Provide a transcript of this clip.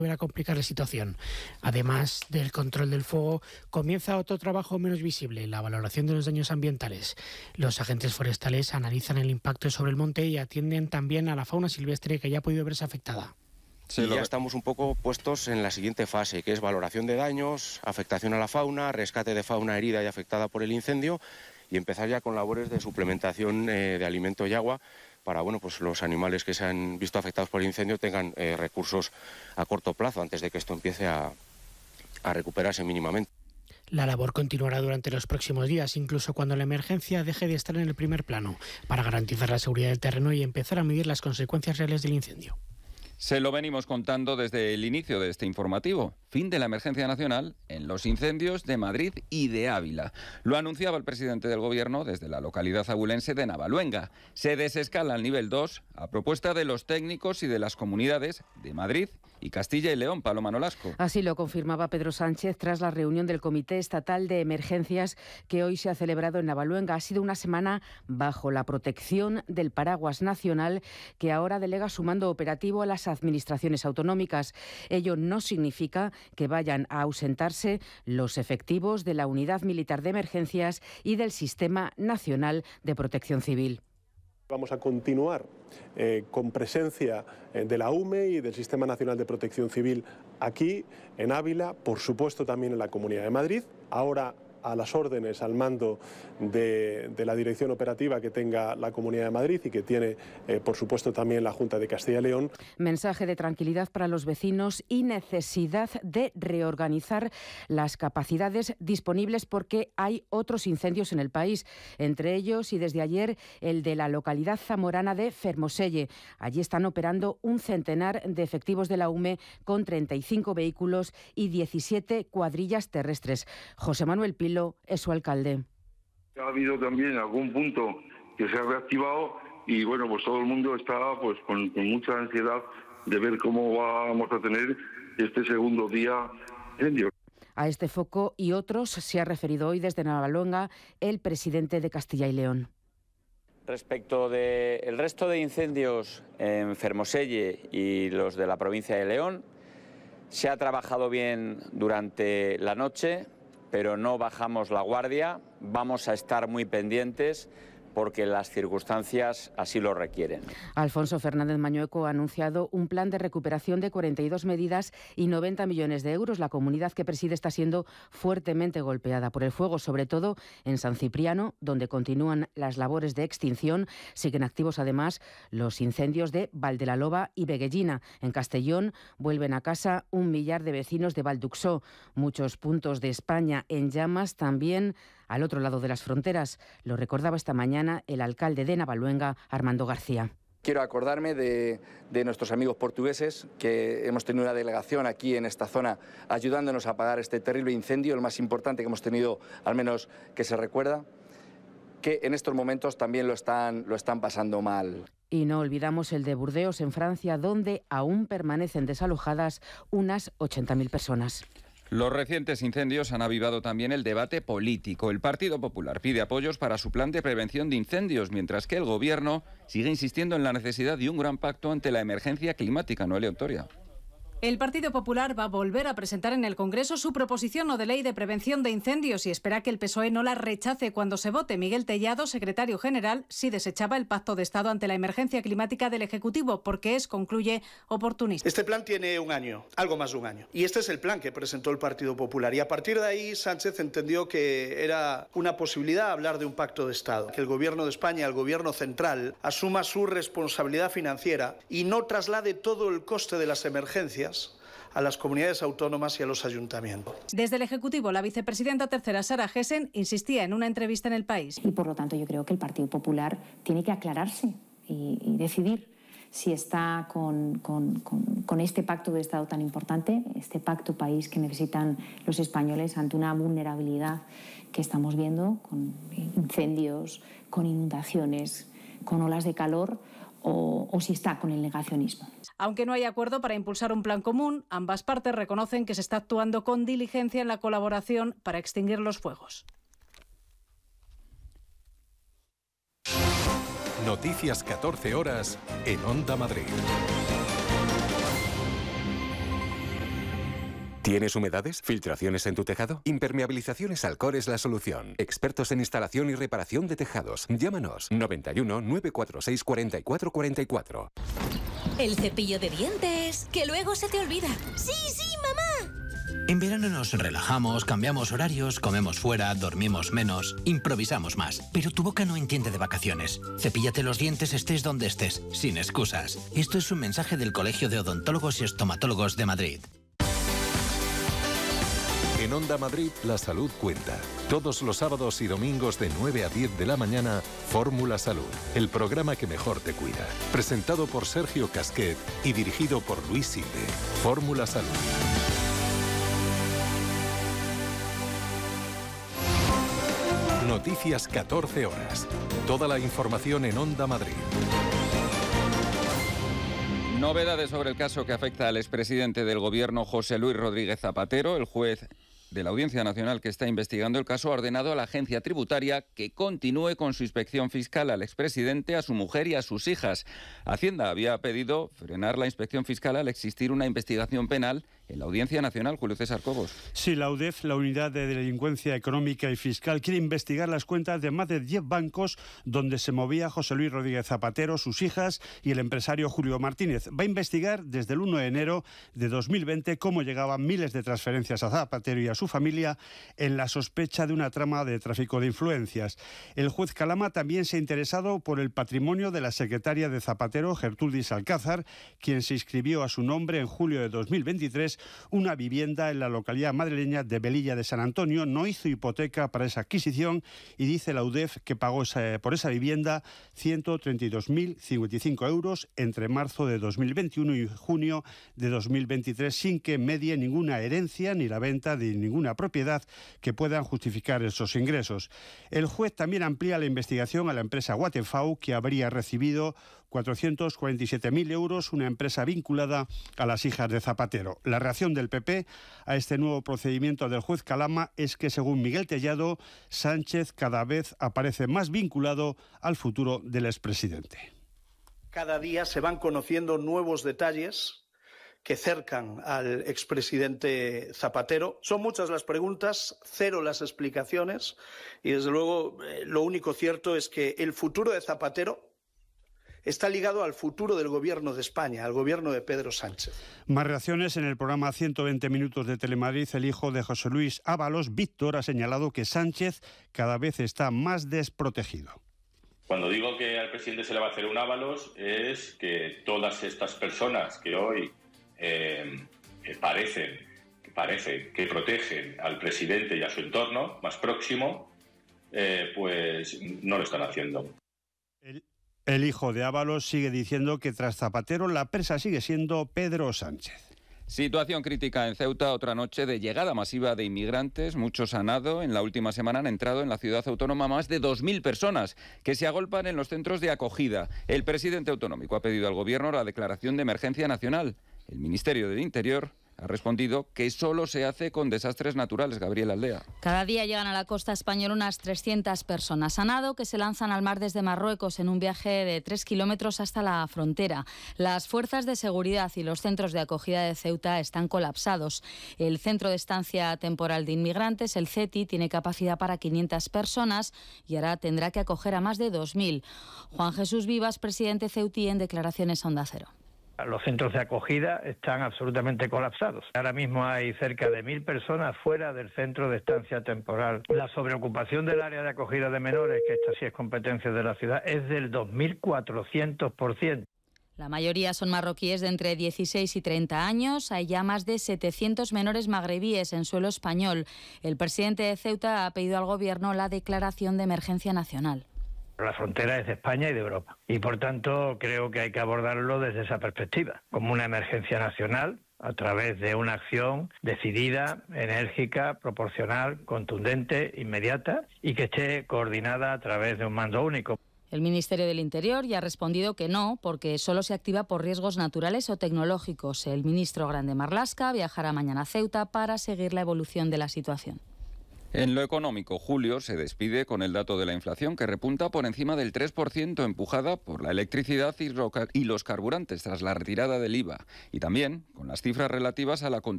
a complicar la situación. Además del control del fuego, comienza otro trabajo menos visible, la valoración de los daños ambientales. Los agentes forestales analizan el impacto sobre el monte y atienden también a la fauna silvestre que ya ha podido verse afectada. Sí, ya estamos un poco puestos en la siguiente fase, que es valoración de daños, afectación a la fauna, rescate de fauna herida y afectada por el incendio y empezar ya con labores de suplementación de alimento y agua para pues los animales que se han visto afectados por el incendio tengan recursos a corto plazo antes de que esto empiece a recuperarse mínimamente. La labor continuará durante los próximos días, incluso cuando la emergencia deje de estar en el primer plano, para garantizar la seguridad del terreno y empezar a medir las consecuencias reales del incendio. Se lo venimos contando desde el inicio de este informativo. Fin de la emergencia nacional en los incendios de Madrid y de Ávila. Lo anunciaba el presidente del Gobierno desde la localidad abulense de Navaluenga. Se desescala al nivel 2 a propuesta de los técnicos y de las comunidades de Madrid y Castilla y León. Paloma Nolasco. Así lo confirmaba Pedro Sánchez tras la reunión del Comité Estatal de Emergencias que hoy se ha celebrado en Navaluenga. Ha sido una semana bajo la protección del paraguas nacional que ahora delega su mando operativo a las administraciones autonómicas. Ello no significa que vayan a ausentarse los efectivos de la Unidad Militar de Emergencias y del Sistema Nacional de Protección Civil. Vamos a continuar con presencia de la UME y del Sistema Nacional de Protección Civil aquí en Ávila, por supuesto también en la Comunidad de Madrid. Ahora a las órdenes, al mando de la dirección operativa que tenga la Comunidad de Madrid y que tiene, por supuesto, también la Junta de Castilla y León. Mensaje de tranquilidad para los vecinos y necesidad de reorganizar las capacidades disponibles porque hay otros incendios en el país, entre ellos y desde ayer el de la localidad zamorana de Fermoselle. Allí están operando un centenar de efectivos de la UME con 35 vehículos y 17 cuadrillas terrestres. José Manuel Pilo es su alcalde. Ha habido también algún punto que se ha reactivado y pues todo el mundo está con mucha ansiedad de ver cómo vamos a tener este segundo día incendio. A este foco y otros se ha referido hoy desde Navaluenga el presidente de Castilla y León. Respecto del resto de incendios en Fermoselle y los de la provincia de León, se ha trabajado bien durante la noche, pero no bajamos la guardia, vamos a estar muy pendientes porque las circunstancias así lo requieren. Alfonso Fernández Mañueco ha anunciado un plan de recuperación de 42 medidas y 90 millones de euros. La comunidad que preside está siendo fuertemente golpeada por el fuego, sobre todo en San Cipriano, donde continúan las labores de extinción. Siguen activos además los incendios de Valdelaloba y Beguellina. En Castellón vuelven a casa 1 millar de vecinos de Valduxó. Muchos puntos de España en llamas también al otro lado de las fronteras. Lo recordaba esta mañana el alcalde de Navaluenga, Armando García. Quiero acordarme de nuestros amigos portugueses, que hemos tenido una delegación aquí en esta zona ayudándonos a apagar este terrible incendio, el más importante que hemos tenido, al menos que se recuerda, que en estos momentos también lo están pasando mal. Y no olvidamos el de Burdeos, en Francia, donde aún permanecen desalojadas unas 80.000 personas. Los recientes incendios han avivado también el debate político. El Partido Popular pide apoyos para su plan de prevención de incendios, mientras que el Gobierno sigue insistiendo en la necesidad de un gran pacto ante la emergencia climática. Noelia Ontoria. El Partido Popular va a volver a presentar en el Congreso su proposición no de ley de prevención de incendios y espera que el PSOE no la rechace cuando se vote. Miguel Tellado, secretario general, sí desechaba el pacto de Estado ante la emergencia climática del Ejecutivo porque es, concluye, oportunista. Este plan tiene un año, algo más de un año. Y este es el plan que presentó el Partido Popular. Y a partir de ahí Sánchez entendió que era una posibilidad hablar de un pacto de Estado. Que el Gobierno de España, el Gobierno central, asuma su responsabilidad financiera y no traslade todo el coste de las emergencias a las comunidades autónomas y a los ayuntamientos. Desde el Ejecutivo, la vicepresidenta tercera, Sara Gessen, insistía en una entrevista en El País. Y por lo tanto yo creo que el Partido Popular tiene que aclararse y decidir si está con este pacto de Estado tan importante, este pacto país que necesitan los españoles ante una vulnerabilidad que estamos viendo con incendios, con inundaciones, con olas de calor, o si está con el negacionismo. Aunque no hay acuerdo para impulsar un plan común, ambas partes reconocen que se está actuando con diligencia en la colaboración para extinguir los fuegos. Noticias 14 horas en Onda Madrid. ¿Tienes humedades? ¿Filtraciones en tu tejado? Impermeabilizaciones Alcor es la solución. Expertos en instalación y reparación de tejados. Llámanos 91 946 44 44. El cepillo de dientes, que luego se te olvida. ¡Sí, mamá! En verano nos relajamos, cambiamos horarios, comemos fuera, dormimos menos, improvisamos más. Pero tu boca no entiende de vacaciones. Cepíllate los dientes estés donde estés, sin excusas. Esto es un mensaje del Colegio de Odontólogos y Estomatólogos de Madrid. En Onda Madrid, la salud cuenta. Todos los sábados y domingos de 9 a 10 de la mañana, Fórmula Salud, el programa que mejor te cuida. Presentado por Sergio Casquet y dirigido por Luis Silve. Fórmula Salud. Noticias 14 horas. Toda la información en Onda Madrid. Novedades sobre el caso que afecta al expresidente del Gobierno, José Luis Rodríguez Zapatero. El juez de la Audiencia Nacional que está investigando el caso ha ordenado a la agencia tributaria que continúe con su inspección fiscal al expresidente, a su mujer y a sus hijas. Hacienda había pedido frenar la inspección fiscal al existir una investigación penal en la Audiencia Nacional. Julio César Cobos. Sí, la UDEF, la Unidad de Delincuencia Económica y Fiscal, quiere investigar las cuentas de más de 10 bancos donde se movía José Luis Rodríguez Zapatero, sus hijas y el empresario Julio Martínez. Va a investigar desde el 1 de enero de 2020 cómo llegaban miles de transferencias a Zapatero y a su familia en la sospecha de una trama de tráfico de influencias. El juez Calama también se ha interesado por el patrimonio de la secretaria de Zapatero, Gertrudis Alcázar, quien se inscribió a su nombre en julio de 2023 una vivienda en la localidad madrileña de Velilla de San Antonio. No hizo hipoteca para esa adquisición y dice la UDEF que pagó por esa vivienda 132.055 euros entre marzo de 2021 y junio de 2023 sin que medie ninguna herencia ni la venta de ninguna propiedad que puedan justificar esos ingresos. El juez también amplía la investigación a la empresa Vattenfall, que habría recibido 447.000 euros, una empresa vinculada a las hijas de Zapatero. La reacción del PP a este nuevo procedimiento del juez Calama es que, según Miguel Tellado, Sánchez cada vez aparece más vinculado al futuro del expresidente. Cada día se van conociendo nuevos detalles que cercan al expresidente Zapatero. Son muchas las preguntas, cero las explicaciones y, desde luego, lo único cierto es que el futuro de Zapatero está ligado al futuro del Gobierno de España, al Gobierno de Pedro Sánchez. Más reacciones en el programa 120 minutos de Telemadrid. El hijo de José Luis Ábalos, Víctor, ha señalado que Sánchez cada vez está más desprotegido. Cuando digo que al presidente se le va a hacer un Ábalos es que todas estas personas que hoy parece que protegen al presidente y a su entorno más próximo, pues no lo están haciendo. El hijo de Ábalos sigue diciendo que tras Zapatero la presa sigue siendo Pedro Sánchez. Situación crítica en Ceuta, otra noche de llegada masiva de inmigrantes. Muchos han ido. En la última semana han entrado en la ciudad autónoma más de 2.000 personas que se agolpan en los centros de acogida. El presidente autonómico ha pedido al gobierno la declaración de emergencia nacional. El Ministerio del Interior ha respondido que solo se hace con desastres naturales. Gabriela Aldea. Cada día llegan a la costa española unas 300 personas a nado que se lanzan al mar desde Marruecos en un viaje de 3 kilómetros hasta la frontera. Las fuerzas de seguridad y los centros de acogida de Ceuta están colapsados. El Centro de Estancia Temporal de Inmigrantes, el CETI, tiene capacidad para 500 personas y ahora tendrá que acoger a más de 2.000. Juan Jesús Vivas, presidente ceutí, en declaraciones a Onda Cero. Los centros de acogida están absolutamente colapsados. Ahora mismo hay cerca de 1.000 personas fuera del centro de estancia temporal. La sobreocupación del área de acogida de menores, que esta sí es competencia de la ciudad, es del 2.400%. La mayoría son marroquíes de entre 16 y 30 años. Hay ya más de 700 menores magrebíes en suelo español. El presidente de Ceuta ha pedido al gobierno la declaración de emergencia nacional. La frontera es de España y de Europa y, por tanto, creo que hay que abordarlo desde esa perspectiva, como una emergencia nacional a través de una acción decidida, enérgica, proporcional, contundente, inmediata y que esté coordinada a través de un mando único. El Ministerio del Interior ya ha respondido que no, porque solo se activa por riesgos naturales o tecnológicos. El ministro Grande Marlaska viajará mañana a Ceuta para seguir la evolución de la situación. En lo económico, julio se despide con el dato de la inflación que repunta por encima del 3%, empujada por la electricidad y los carburantes tras la retirada del IVA, y también con las cifras relativas a la continuidad